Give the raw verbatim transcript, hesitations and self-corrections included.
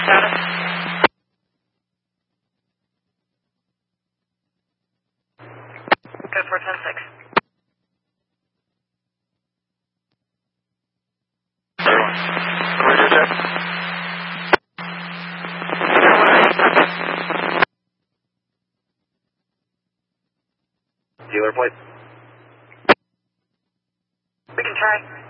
status? Code four ten six. Roger, check. Dealer plate. We can try.